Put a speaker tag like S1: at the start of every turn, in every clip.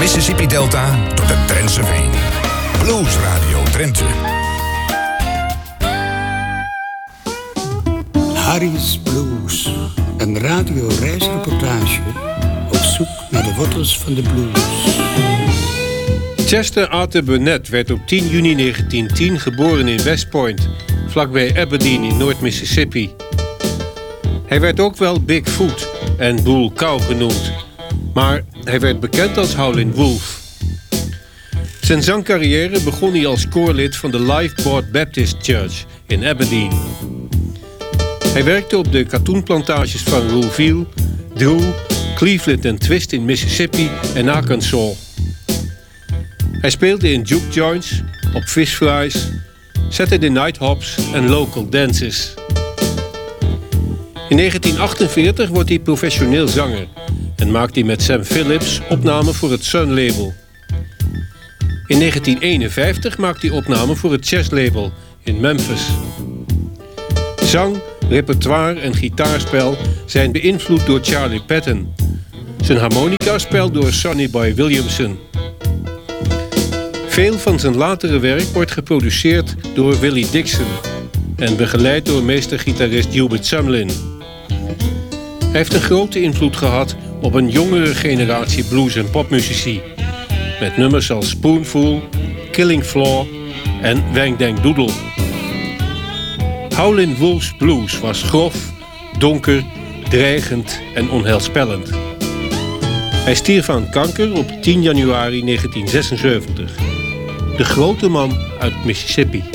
S1: Mississippi Delta tot de Drentse Veen. Blues Radio Drenthe.
S2: Harry's Blues. Een radioreisreportage op zoek naar de wortels van de blues.
S3: Chester Arthur Burnett werd op 10 juni 1910 geboren in West Point, vlakbij Aberdeen in Noord-Mississippi. Hij werd ook wel Bigfoot en Bull Cow genoemd, maar hij werd bekend als Howlin' Wolf. Zijn zangcarrière begon hij als koorlid van de Lifeboat Baptist Church in Aberdeen. Hij werkte op de katoenplantages van Rouville, Drew, Cleveland en Twist in Mississippi en Arkansas. Hij speelde in juke joints, op fish fries, Saturday night hops en local dances. In 1948 wordt hij professioneel zanger en maakt hij met Sam Phillips opnamen voor het Sun label. In 1951 maakt hij opnamen voor het Chess label in Memphis. Zang, repertoire en gitaarspel zijn beïnvloed door Charlie Patton. Zijn harmonica-spel door Sonny Boy Williamson. Veel van zijn latere werk wordt geproduceerd door Willie Dixon en begeleid door meestergitarist Hubert Sumlin. Hij heeft een grote invloed gehad op een jongere generatie blues- en popmuzici, met nummers als Spoonful, Killing Floor en Wang Dang Doodle. Howlin' Wolf's blues was grof, donker, dreigend en onheilspellend. Hij stierf aan kanker op 10 januari 1976. De grote man uit Mississippi.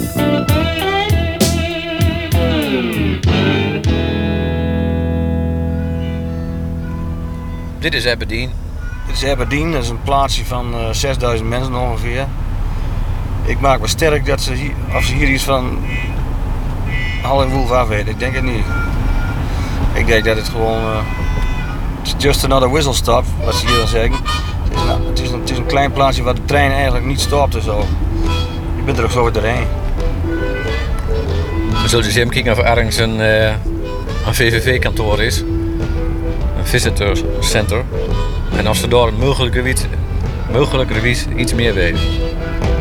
S4: Dit is Aberdeen.
S5: Dit is Aberdeen, dat is een plaatsje van 6000 mensen ongeveer. Ik maak me sterk dat ze hier iets van Howlin' Wolf af weten. Ik denk het niet. Ik denk dat het gewoon... it's just another whistle stop, wat ze hier dan zeggen. Het is een klein plaatsje waar de trein eigenlijk niet stopt en zo. Je bent er ook zo weer doorheen.
S4: We zullen eens even kijken of er ergens een VVV-kantoor is. Een visitor center. En als we daar mogelijkerwijs iets meer weten.